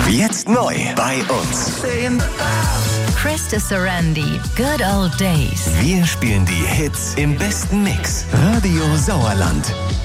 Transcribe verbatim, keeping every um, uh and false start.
Jetzt neu bei uns. Krista Sarandi, Good Old Days. Wir spielen die Hits im besten Mix. Radio Sauerland.